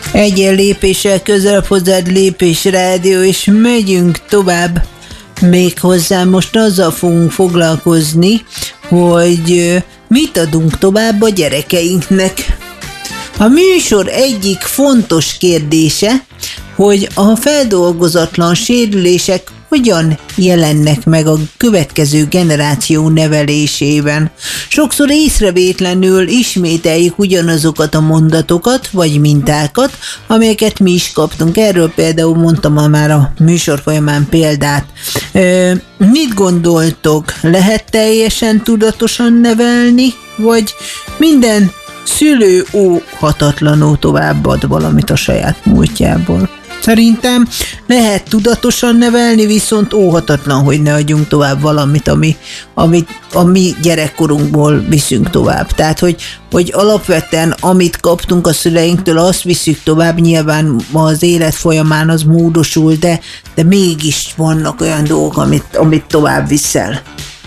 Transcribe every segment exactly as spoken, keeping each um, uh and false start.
Egyen lépéssel közelebb hozzád Lépés Rádió, és megyünk tovább. Méghozzá most azzal fogunk foglalkozni, hogy mit adunk tovább a gyerekeinknek. A műsor egyik fontos kérdése, hogy a feldolgozatlan sérülések hogyan jelennek meg a következő generáció nevelésében. Sokszor észrevétlenül ismételjük ugyanazokat a mondatokat vagy mintákat, amelyeket mi is kaptunk. Erről például mondtam már a műsor folyamán példát. Ö, mit gondoltok? Lehet teljesen tudatosan nevelni, vagy minden szülő óhatatlanul továbbad valamit a saját múltjából? Szerintem lehet tudatosan nevelni, viszont óhatatlan, hogy ne adjunk tovább valamit, ami, amit a mi gyerekkorunkból viszünk tovább. Tehát, hogy, hogy alapvetően amit kaptunk a szüleinktől, azt viszük tovább, nyilván ma az élet folyamán az módosul, de, de mégis vannak olyan dolgok, amit, amit tovább viszel.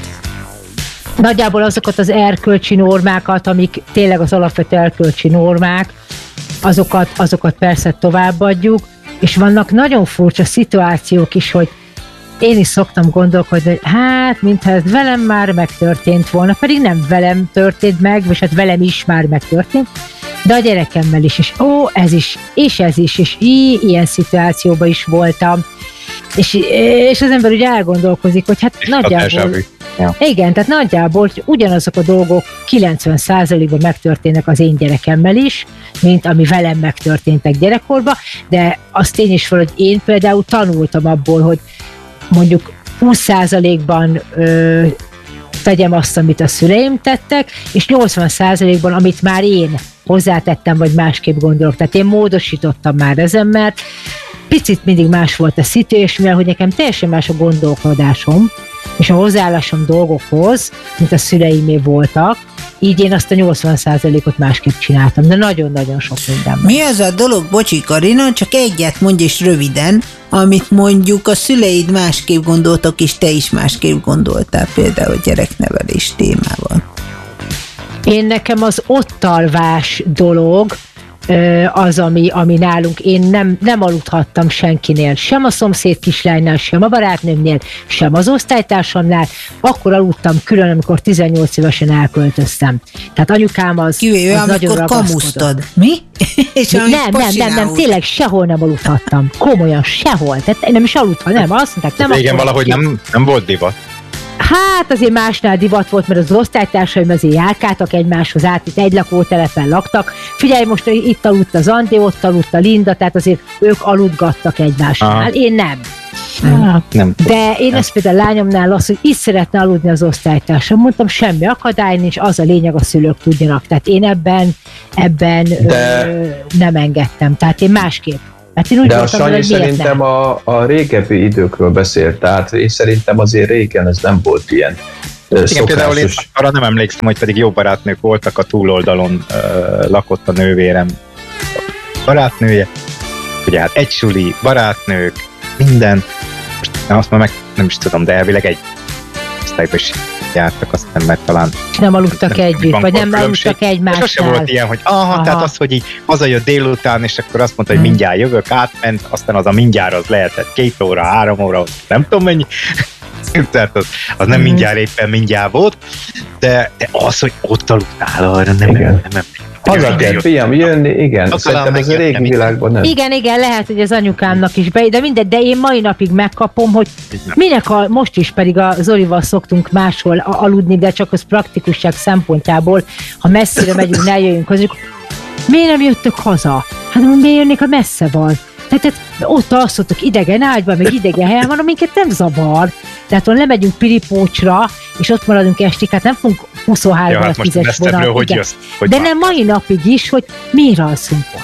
Nagyjából azokat az erkölcsi normákat, amik tényleg az alapvető erkölcsi normák, azokat, azokat persze továbbadjuk, és vannak nagyon furcsa szituációk is, hogy én is szoktam gondolkodni, hogy hát, mintha ez velem már megtörtént volna, pedig nem velem történt meg, és hát velem is már megtörtént, de a gyerekemmel is, és ó, ez is, és ez is, és í, ilyen szituációban is voltam, és, és az ember ugye elgondolkozik, hogy hát és nagyjából... Ja. Igen, tehát nagyjából hogy ugyanazok a dolgok kilencven százalékban megtörténnek az én gyerekemmel is, mint ami velem megtörténtek gyerekkorban, de az tény is fel, hogy én például tanultam abból, hogy mondjuk húsz százalékban ö, tegyem azt, amit a szüleim tettek, és nyolcvan százalékban, amit már én hozzátettem, vagy másképp gondolok. Tehát én módosítottam már ezen, mert picit mindig más volt a szitu, és mivel hogy nekem teljesen más a gondolkodásom, és a hozzáállásom dolgokhoz, mint a szüleimé voltak, így én azt a nyolcvan százalékot másképp csináltam, de nagyon-nagyon sok mindenben. Mi az a dolog, bocsi Karina, csak egyet mondj és röviden, amit mondjuk a szüleid másképp gondoltak, és te is másképp gondoltál például a gyereknevelés témával. Én nekem az ottalvás dolog, az, ami, ami nálunk, én nem, nem aludhattam senkinél, sem a szomszéd kislánynál, sem a barátnőmnél, sem az osztálytársamnál, akkor aludtam külön, amikor tizennyolc évesen elköltöztem. Tehát anyukám az, Kivéve, az nagyon ragaszkodott. Kamusztad. Mi? És nem, nem, nem, nem, tényleg sehol nem aludhattam. Komolyan, sehol. Tehát nem is aludhattam, nem, azt mondták, nem. Igen, valahogy nem, nem volt divat. Hát azért másnál divat volt, mert az osztálytársaim azért járkáltak egymáshoz át, itt egy lakótelepen laktak. Figyelj, most itt aludt az Andi, ott aludt a Linda, tehát azért ők aludgattak egymásnál. Aha. Én nem. nem. nem. De én ezt például a lányomnál az, hogy is szeretne aludni az osztálytársam. Mondtam, semmi akadály nincs, az a lényeg, a szülők tudjanak. Tehát én ebben, ebben De... ö, nem engedtem. Tehát én másképp. Hát én De a Sanyi szerintem a, a régebbi időkről beszélt, tehát én szerintem azért régen ez nem volt ilyen Igen, szokásos. Például én arra nem emlékszem, hogy pedig jó barátnők voltak, a túloldalon uh, lakott a nővérem barátnője, ugye hát egy suli, barátnők, minden, most azt már meg nem is tudom, de elvileg egy osztályban is jártak, aztán mert talán nem aludtak nem, együtt, vagy nem aludtak egymásnál. Sose volt ilyen, hogy aha, aha, tehát az, hogy így hazajött délután, és akkor azt mondta, hogy hmm. mindjárt jövök, átment, aztán az a mindjárt az lehetett két óra, három óra, nem tudom mennyi, tehát az, az nem hmm. mindjárt éppen mindjárt volt, de, de az, hogy ott aludtál, arra nem nem, nem haza kell, fiam, jönni, igen. Szerintem ez a régi világban nem. Igen, igen, lehet, hogy az anyukámnak is be, de mindegy, de én mai napig megkapom, hogy minek a, most is pedig a Zolival szoktunk máshol aludni, de csak az praktikusság szempontjából, ha messzire megyünk, ne jöjjünk hozzá. Miért nem jöttök haza? Hát miért jönnék, ha messze van? Tehát ott alszotok idegen ágyban, meg idegen helyen van, aminket nem zavar. Tehát ha lemegyünk Piripócsra, és ott maradunk estig, hát nem fogunk huszonhárom ja, hát tízes vonat. Hogy jössz, hogy de nem mai napig is, hogy miért alszunk ott.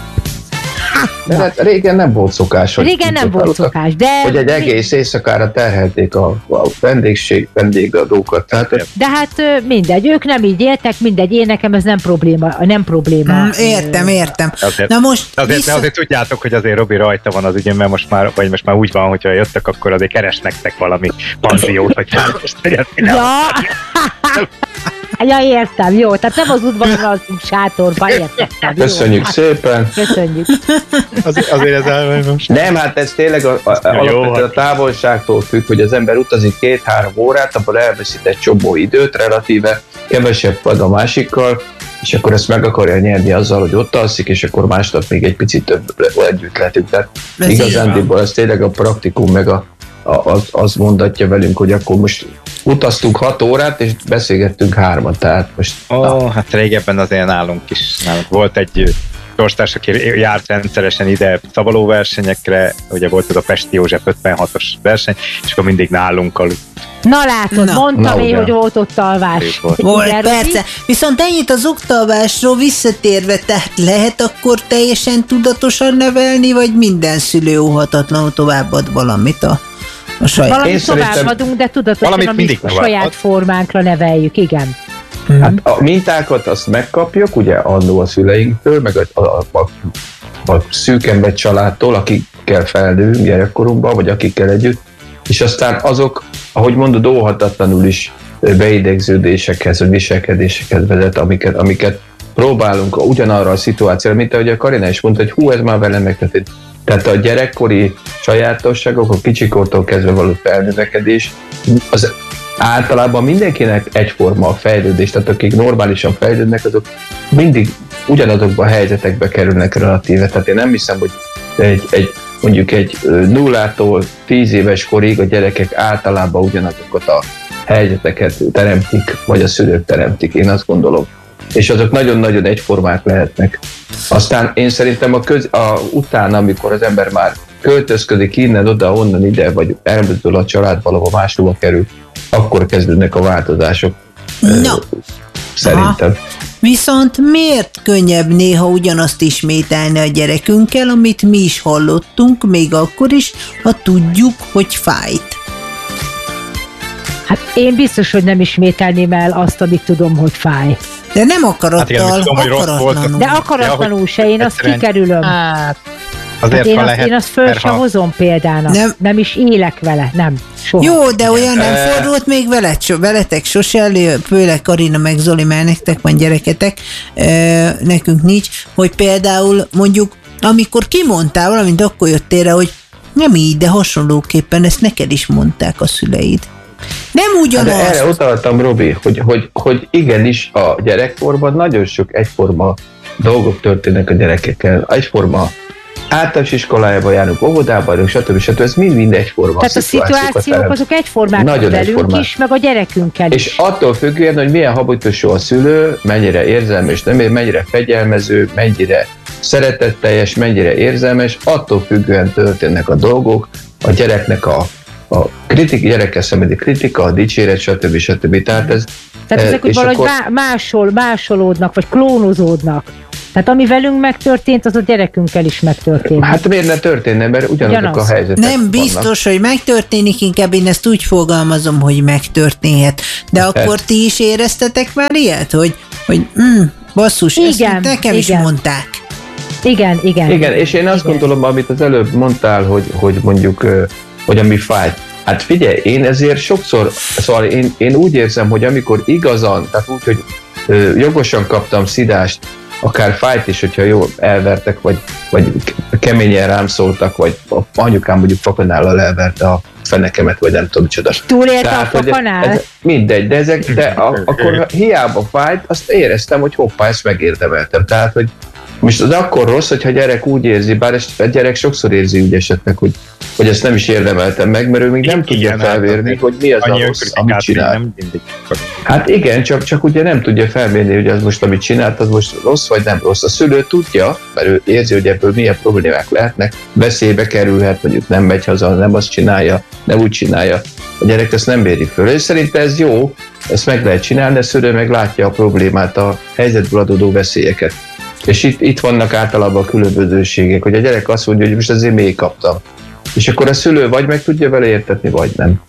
De hát régen nem volt szokás. Hogy régen nem volt aludtak, szokás, de... Hogy egy egész éjszakára terhelték a, a vendégség, vendégadókat. Tehát, de hát mindegy, ők nem így éltek, mindegy, én nekem ez nem probléma. Nem probléma. Mm, értem, értem. Azért, Na most azért, vissza... azért tudjátok, hogy azért Robi rajta van az ügyön, mert most már, vagy most már úgy van, hogyha jöttek, akkor azért keres nektek valami panziót, hogy most tegyetek. Ja. Ja, értem, jó. Tehát nem az udvaron alszunk sátorba, értettem. Köszönjük jó. szépen. Köszönjük. Az, azért ez elmondom. Nem, hát ez tényleg a, a, ja, alapvetően a távolságtól függ, hogy az ember utazik két-három órát, abból elveszít egy csomó időt, relatíve kevesebb ad a másikkal, és akkor ezt meg akarja nyerni azzal, hogy ott alszik, és akkor másnap még egy picit több együtt lehetünk. Tehát igazándiból ez tényleg a praktikum, meg a, a, az, az mondatja velünk, hogy akkor most utaztunk hat órát, és beszélgettünk hármat, tehát most... Ó, oh, hát régebben azért nálunk is, nálunk volt egy sorstárs, aki járt rendszeresen ide szavaló versenyekre, ugye volt ez a Pesti József ötvenhatos verseny, és akkor mindig nálunk aludt. Na látod, na, mondtam na, én, hogy volt ott alvás. Volt, volt persze. Viszont ennyit az oktalvásról visszatérve, tehát lehet akkor teljesen tudatosan nevelni, vagy minden szülő óhatatlanul továbbad valamit a, a saját? Valamit továbbadunk, de tudatosan a, mi a saját formánkra neveljük, igen. Hát a mintákat azt megkapjuk, ugye annó a szüleinktől, meg a, a, a, a szűkember családtól, akikkel felnőünk gyerekkorunkban, vagy akikkel együtt, és aztán azok, ahogy mondod, óhatatlanul is beidegződésekhez, vagy viselkedésekhez vezet, amiket, amiket próbálunk ugyanarra a szituációra, mint ahogy a Karina is mondta, hogy hú, ez már velem megtörtént. Tehát a gyerekkori sajátosságok, a kicsikortól kezdve való felnövekedés, az általában mindenkinek egyforma a fejlődés, tehát akik normálisan fejlődnek, azok mindig ugyanazokban a helyzetekbe kerülnek relatíve. Tehát én nem hiszem, hogy egy, egy mondjuk egy nullától tíz éves korig a gyerekek általában ugyanazokat a helyzeteket teremtik, vagy a szülők teremtik, én azt gondolom. És azok nagyon-nagyon egyformák lehetnek. Aztán én szerintem a köz, a, utána, amikor az ember már költözködik innen, oda, onnan, ide, vagy elmozdul a család valahol máshova kerül, akkor kezdődnek a változások. No. Szerintem. Aha. Viszont miért könnyebb néha ugyanazt ismételni a gyerekünkkel, amit mi is hallottunk, még akkor is, ha tudjuk, hogy fájt? Hát én biztos, hogy nem ismételném el azt, amit tudom, hogy fáj. De nem akarattal, hát igen, akaratlanul. De akaratlanul se, én azt kikerülöm. Hát, azért, hát én, ha azt, lehet, én azt föl sem hozom példának. Nem. nem is élek vele, nem. Soha. Jó, de olyan nem fordult még veled, so, veletek sose elő, főleg Karina meg Zoli, mert nektek van gyereketek, nekünk nincs, hogy például mondjuk, amikor kimondtál valamint, akkor jöttél rá, hogy nem így, de hasonlóképpen ezt neked is mondták a szüleid. Nem ugyanaz. De erre utaltam, Robi, hogy, hogy, hogy igenis a gyerekkorban nagyon sok egyforma dolgok történnek a gyerekekkel. Egyforma általános iskolájába járunk, óvodába járunk, stb. stb. Ez mind-mind egyforma. Tehát a szituációk azok egyformák velünk egyformák. is, meg a gyerekünkkel is. És attól függően, hogy milyen habitusú a szülő, mennyire érzelmes, nem, mennyire fegyelmező, mennyire szeretetteljes, mennyire érzelmes, attól függően történnek a dolgok, a gyereknek a a kritik, gyerekkel szembeni kritika, a dicséret, stb. stb. Tehát, ez, Tehát ezek úgy valahogy akkor... másol, másolódnak, vagy klónozódnak. Tehát ami velünk megtörtént, az a gyerekünkkel is megtörtént. Hát miért ne történne, mert ugyanazok Ugyanaz. a helyzetek Nem biztos, vannak. hogy megtörténik, inkább én ezt úgy fogalmazom, hogy megtörténhet. De hát. akkor ti is éreztetek már ilyet, hogy, hogy mm, basszus, igen, ezt nekem igen. is mondták. Igen, igen. Igen, és én azt igen. gondolom, amit az előbb mondtál, hogy, hogy mondjuk hogy ami fájt. Hát figyelj, én ezért sokszor, szóval én, én úgy érzem, hogy amikor igazan, tehát úgy, hogy ö, jogosan kaptam szidást, akár fájt is, hogyha jól elvertek, vagy, vagy keményen rám szóltak, vagy anyukám mondjuk fakanállal elverte a fenekemet, vagy nem tudom, csoda. Túlélte a fakanál? Ez, mindegy, de, ezek, de a, akkor hiába fájt, azt éreztem, hogy hoppá, ezt megérdemeltem. Tehát, hogy most az akkor rossz, hogyha a gyerek úgy érzi, bár ezt a gyerek sokszor érzi úgy esetleg, hogy, hogy ezt nem is érdemeltem meg, mert ő még nem igen, tudja felmérni, hogy mi az a rossz, amit csinál. Hát igen, csak, csak ugye nem tudja felmérni, hogy az most, amit csinált, az most rossz vagy nem rossz. A szülő tudja, mert ő érzi, hogy ebből milyen problémák lehetnek, veszélybe kerülhet, mondjuk nem megy haza, nem azt csinálja, nem úgy csinálja. A gyerek ezt nem méri föl. És szerintem ez jó, ezt meg lehet csinálni, de a szülő meg látja a problémát, a helyzetből adódó veszélyeket. És itt, itt vannak általában a különbözőségek, hogy a gyerek azt mondja, hogy most azért még kaptam. És akkor a szülő vagy meg tudja vele értetni, vagy nem.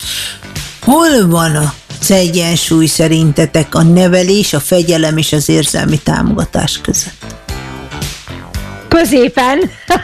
Hol van az egyensúly szerintetek a nevelés, a fegyelem és az érzelmi támogatás között? Középen.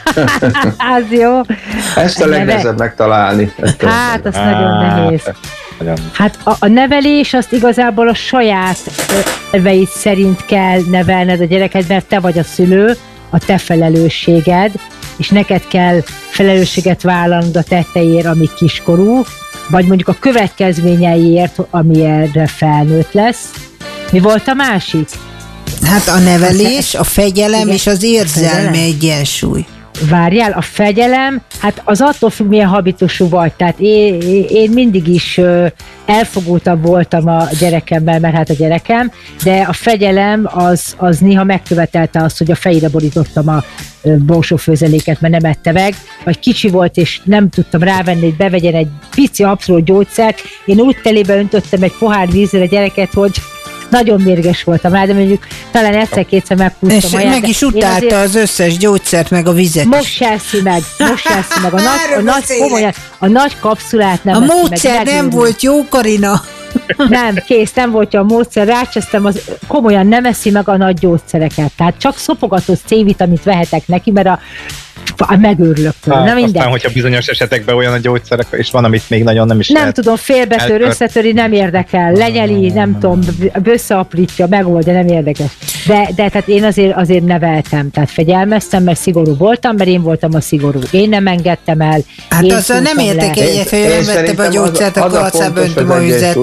Az jó. Ezt a legnehezebb megtalálni. Hát, az nagyon nehéz. nagyon... Hát a, a nevelés azt igazából a saját elveid szerint kell nevelned a gyereket, mert te vagy a szülő, a te felelősséged, és neked kell felelősséget vállalnod a tetteért, ami kiskorú, vagy mondjuk a következményeiért, ami erre felnőtt lesz. Mi volt a másik? Hát a nevelés, a fegyelem igen, és az érzelmi egyensúly. Várjál, a fegyelem, hát az attól függ, milyen habitusú vagy. Tehát én, én mindig is elfogultabb voltam a gyerekemmel, mert hát a gyerekem, de a fegyelem az, az néha megkövetelte azt, hogy a fejére borítottam a borsófőzeléket, mert nem ette meg, vagy kicsi volt, és nem tudtam rávenni, hogy bevegyen egy pici abszolút gyógyszert. Én úgy telébe öntöttem egy pohár vízzel a gyereket, hogy nagyon mérges voltam rá, de mondjuk talán egyszer-kétszer megkúztam. És aját, meg is utálta az összes gyógyszert, meg a vizet. Most se eszi meg, most se eszi meg. A nagy, a nagy, komolyan, a nagy kapszulát nem a eszi meg. A módszer nem volt jó, Karina. Nem, kész, nem volt jó a módszer, rácsesztem, az komolyan nem eszi meg a nagy gyógyszereket. Tehát csak szopogatott C-vitamint vehetek neki, mert a megőrülök tőle. Na, aztán, hogyha bizonyos esetekben olyan a gyógyszerek, és van, amit még nagyon nem is nem lehet. tudom, félbetör, összetöri, nem érdekel, lenyeli, nem tudom, összeaprítja, megoldja, nem érdekes. De, de tehát én azért, azért neveltem, tehát fegyelmeztem, mert szigorú voltam, mert én voltam a szigorú. Én nem engedtem el. Hát azzal nem értek egyet, hogy nem vette be a gyógyszert, akkor arcába öntöm a vizet.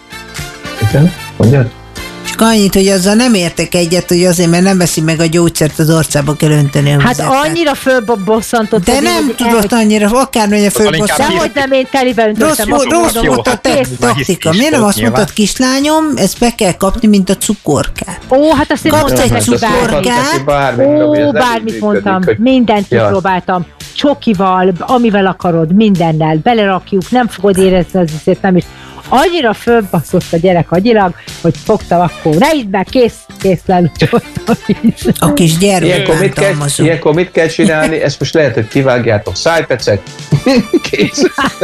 Igen? Mondjad? Csak annyit, hogy azzal nem értek egyet, hogy azért, mert nem veszi meg a gyógyszert, az arcába kell önteni a vizet. Hát annyira fölbosszantott. De nem tudott annyira, akármilyen fölbosszantott. Dehogy nem, én telibe öntöttem. Rossz, rossz volt a te taktika. Miért nem azt mondtad, kislányom, ezt be kell kapni, mint a cukorkát. Ó, hát azt én kapsz mondtam, egy cukorkát. Ó, bármit mondtam, mindent kipróbáltam. Csokival, amivel akarod, mindennel, belerakjuk, nem fogod érezni, az azért nem is. Annyira fölbaszott a gyerek agyilag, hogy fogtam akkor, ne idd meg, kész, kész lelucsoltam. A kis gyermek ilyenkor mit, kell, ilyenkor mit kell csinálni? Ezt most lehet, hogy kivágjátok, szájpecek, kész.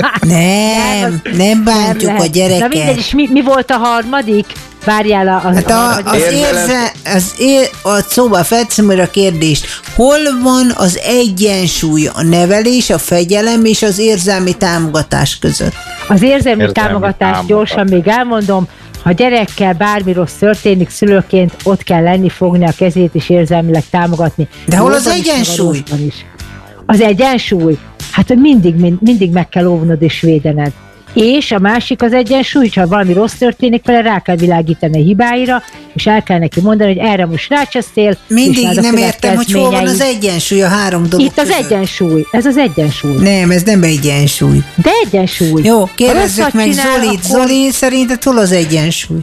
Nem, nem bántjuk nem a gyereket. Na mindegy, és mi, mi volt a harmadik? Várjál a... Hát a, az, az érze, az ér, a szóval felteszem a kérdést, hol van az egyensúly a nevelés, a fegyelem és az érzelmi támogatás között? Az érzelmi, érzelmi támogatás, támogatás, gyorsan még elmondom, ha gyerekkel bármi rossz történik, szülőként ott kell lenni, fogni a kezét és érzelmileg támogatni. De hol az egyensúly? Is. Az egyensúly? Hát mindig, mind, mindig meg kell óvnod és védened. És a másik az egyensúly, ha valami rossz történik vele, rá kell világítani a hibáira, és el kell neki mondani, hogy erre most rácsesztél. Mindig nem értem, hogy hol van az egyensúly a három dolog Itt az között. Egyensúly, ez az egyensúly. Nem, ez nem egyensúly. De egyensúly. Jó, kérdezzük meg csinál, Zolit. Akkor... Zoli, szerinted hol az egyensúly?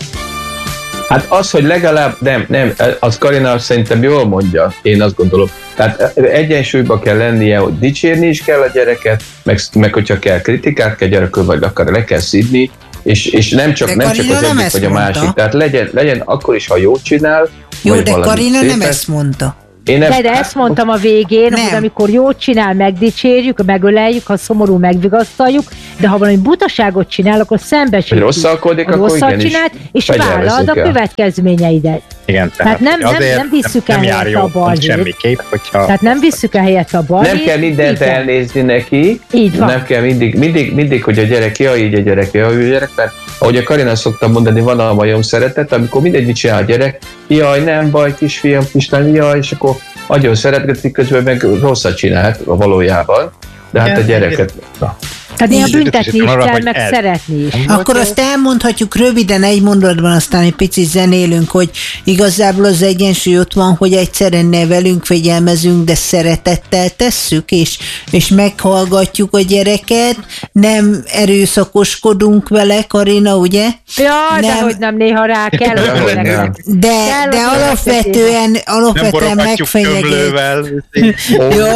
Hát az, hogy legalább, nem, nem, az Karina szerintem jól mondja, én azt gondolom. Tehát egyensúlyba kell lennie, hogy dicsérni is kell a gyereket, meg, meg hogyha kell kritikát kell gyerekről, vagy akár le kell szidni, és, és nem csak, nem csak az egyik vagy a másik. Mondta. Tehát legyen, legyen akkor is, ha jót csinál. Jó, de Karina nem ezt mondta. Én nem, de, de ezt mondtam a végén, hogy amikor jót csinál, megdicsérjük, megöleljük, ha szomorú, megvigasztaljuk, de ha valami butaságot csinál, akkor szembesítjük. Hogy rosszalkodik, akkor igenis csinált, és vállalod a következményeidet. Igen, tehát, tehát nem, nem, nem visszük el helyett a balhét. Semmiképp, hogyha... Tehát nem visszük el helyett a balhét. Nem kell mindent igen. elnézni neki. Így van. Nem kell mindig, mindig, mindig, hogy a gyerek, jaj, így a gyerek, jaj, a gyerek, mert ahogy a Karina szoktam mondani, van a majom szeretet, amikor mindegy csinál a gyerek, jaj, nem baj, kisfiam, kislány, jaj, és akkor nagyon szeretgetik, közben meg rosszat csinált valójában, de hát a gyereket... Na. Tehát néha büntetni is kell, meg el. szeretni is. Akkor azt elmondhatjuk röviden egy mondatban, aztán egy picit zenélünk, hogy igazából az egyensúly ott van, hogy egyszerűen nevelünk, fegyelmezünk, de szeretettel tesszük, és, és meghallgatjuk a gyereket, nem erőszakoskodunk vele, Karina, ugye? Ja, nem. De hogy nem, néha rá kell. de de, de alapvetően, alapvetően megfenyeget. Jó.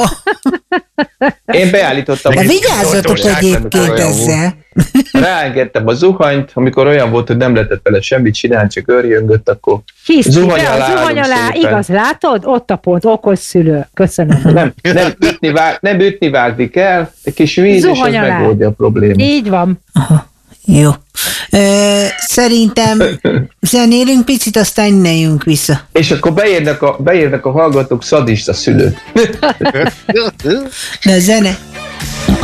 Én beállítottam. De vigyázzatok egyébként ezzel. Ráengedtem a zuhanyt, amikor olyan volt, hogy nem lehetett vele semmit csinálni, csak őrjöngött, akkor zuhany alá, zuhany alá igaz, látod? Ott a pont, okos szülő. Köszönöm. Nem, nem, ütni, vág, nem ütni vágni kell, egy kis víz, zuhany és az megoldja a problémát. Így van. Aha. Jó. Ö, szerintem zenélünk picit, aztán innen jönk vissza. És akkor beérnek a, beérnek a hallgatók szadista szülők. Na, zene.